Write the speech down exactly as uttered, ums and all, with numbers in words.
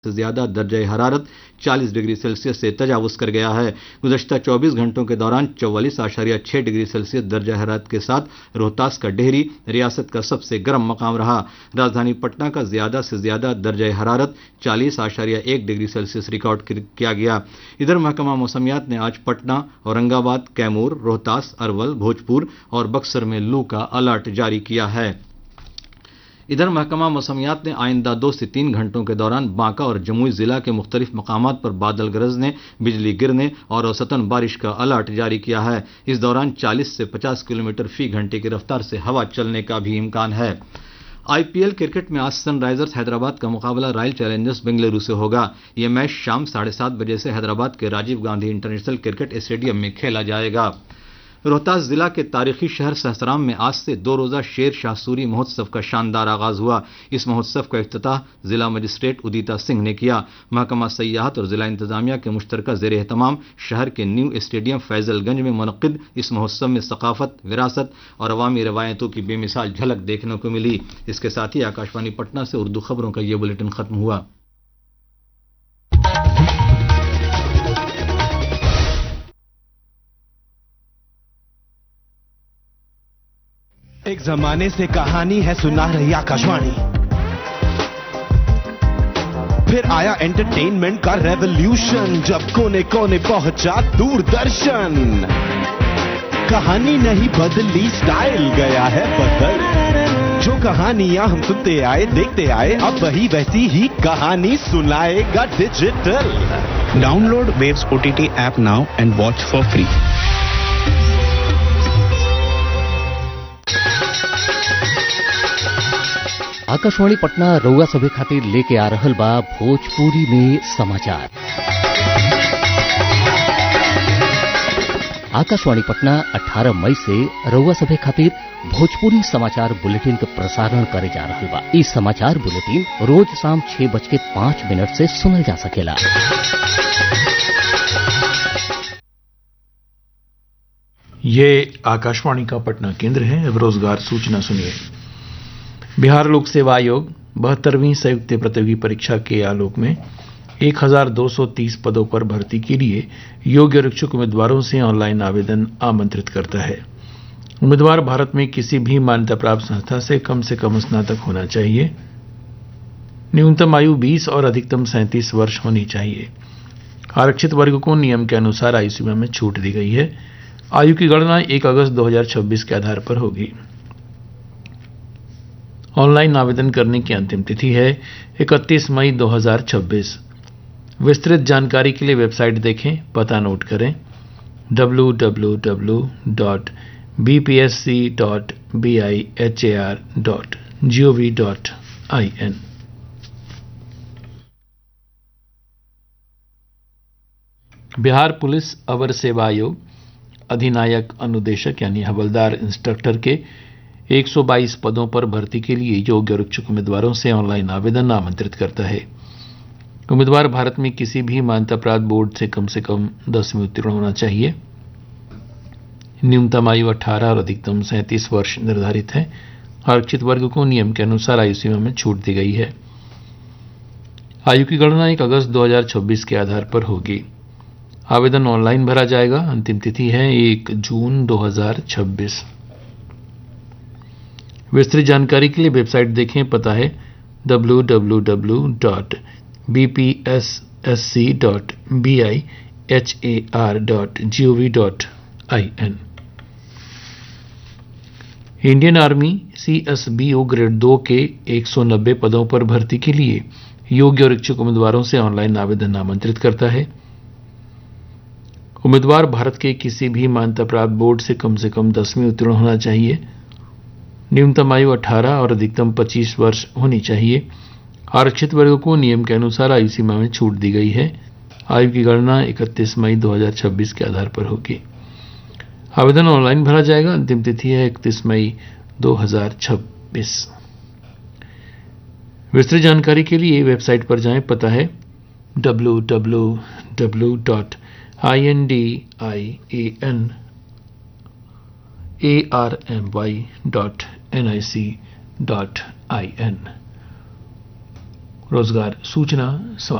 से ज्यादा दर्जा हरारत चालीस डिग्री सेल्सियस से तजावुज कर गया है। गुज़श्ता चौबीस घंटों के दौरान चौवालीस आशारिया छह डिग्री सेल्सियस दर्जा हरारत के साथ रोहतास का डेहरी रियासत का सबसे गर्म मकाम रहा। राजधानी पटना का ज्यादा से ज्यादा दर्जा हरारत चालीस आशारिया एक डिग्री सेल्सियस रिकॉर्ड किया गया। इधर महकमा मौसमियात ने आज पटना, औरंगाबाद, कैमूर, रोहतास, अरवल, भोजपुर और बक्सर में लू का अलर्ट जारी किया है। इधर महकमा मौसमियात ने आइंदा दो से तीन घंटों के दौरान बांका और जमुई जिला के मुख्तलिफ मकामात पर बादल गरजने, बिजली गिरने और औसतन बारिश का अलर्ट जारी किया है। इस दौरान चालीस से पचास किलोमीटर फी घंटे की रफ्तार से हवा चलने का भी इम्कान है। आईपीएल क्रिकेट में आज सनराइजर्स हैदराबाद का मुकाबला रॉयल चैलेंजर्स बेंगलुरु से होगा। यह मैच शाम साढ़े सात बजे से हैदराबाद के Rajiv Gandhi international cricket stadium में खेला जाएगा। रोहतास जिला के तारीखी शहर सहसराम में आज से दो रोजा शेर शाह सूरी महोत्सव का शानदार आगाज हुआ। इस महोत्सव का इफ्तिताह जिला मजिस्ट्रेट उदिता सिंह ने किया। महकमा सयाहत और जिला इंतजामिया के मुश्तरका ज़ेर एहतमाम शहर के न्यू स्टेडियम फैजलगंज में मुनक्किद इस महोत्सव में सकाफत, विरासत और अवामी रवायतों की बेमिसाल झलक देखने को मिली। इसके साथ ही आकाशवाणी पटना से उर्दू खबरों का यह बुलेटिन खत्म हुआ। एक जमाने से कहानी है सुना रही आकाशवाणी, फिर आया एंटरटेनमेंट का रेवोल्यूशन, जब कोने कोने पहुंचा दूरदर्शन। कहानी नहीं बदली, स्टाइल गया है बदल। जो कहानियां हम सुनते आए, देखते आए, अब वही वैसी ही कहानी सुनाएगा digital. Download waves OTT app now and watch for free. Akashvani Patna रउआ सभे खातिर लेके आ रहल बा भोजपुरी में समाचार। आकाशवाणी पटना अठारह मई से रउआ सभे खातिर भोजपुरी समाचार बुलेटिन का प्रसारण करे जा रहल बा। इस समाचार बुलेटिन रोज शाम छह बज के पांच मिनट से सुनल जा सकेला। ये आकाशवाणी का पटना केंद्र है। अब रोजगार सूचना सुनिए। बिहार लोक सेवा आयोग बहत्तरवीं संयुक्त प्रतियोगी परीक्षा के आलोक में एक हजार दो सौ तीस पदों पर भर्ती के लिए योग्य और इच्छुक उम्मीदवारों से ऑनलाइन आवेदन आमंत्रित करता है। उम्मीदवार भारत में किसी भी मान्यता प्राप्त संस्था से कम से कम स्नातक होना चाहिए। न्यूनतम आयु बीस और अधिकतम सैंतीस वर्ष होनी चाहिए। आरक्षित वर्ग को नियम के अनुसार आयु सीमा में छूट दी गई है। आयु की गणना एक अगस्त दो हजार छब्बीस के आधार पर होगी। ऑनलाइन आवेदन करने की अंतिम तिथि है इकतीस मई दो हजार छब्बीस। विस्तृत जानकारी के लिए वेबसाइट देखें, पता नोट करें W W W dot B P S C dot B I H A R dot G O V dot I N. Bihar police अवर सेवा आयोग अधिनायक अनुदेशक यानी हवलदार इंस्ट्रक्टर के एक सौ बाईस पदों पर भर्ती के लिए योग्य और इच्छुक उम्मीदवारों से ऑनलाइन आवेदन आमंत्रित करता है। उम्मीदवार भारत में किसी भी मान्यता प्राप्त बोर्ड से कम से कम दसवीं उत्तीर्ण होना चाहिए। न्यूनतम आयु अठारह और अधिकतम सैंतीस वर्ष निर्धारित है। आरक्षित वर्ग को नियम के अनुसार आयु सीमा में छूट दी गई है। आयु की गणना एक अगस्त दो हजार छब्बीस के आधार पर होगी। आवेदन ऑनलाइन भरा जाएगा। अंतिम तिथि है एक जून दो हजार छब्बीस। विस्तृत जानकारी के लिए वेबसाइट देखें, पता है W W W dot B P S S C dot B I H A R dot G O V dot I N. Indian army C S B O grade दो के एक सौ नब्बे पदों पर भर्ती के लिए योग्य और इच्छुक उम्मीदवारों से ऑनलाइन आवेदन आमंत्रित करता है। उम्मीदवार भारत के किसी भी मान्यता प्राप्त बोर्ड से कम से कम दसवीं उत्तीर्ण होना चाहिए। न्यूनतम आयु अठारह और अधिकतम पच्चीस वर्ष होनी चाहिए। आरक्षित वर्ग को नियम के अनुसार आयु सीमा में छूट दी गई है। आयु की गणना इकतीस मई दो हजार छब्बीस के आधार पर होगी। आवेदन ऑनलाइन भरा जाएगा। अंतिम तिथि है इकतीस मई दो हजार छब्बीस। विस्तृत जानकारी के लिए वेबसाइट पर जाएं, पता है W W W dot I N D I A N A R M Y dot N I C dot I N. रोजगार सूचना समाप्त।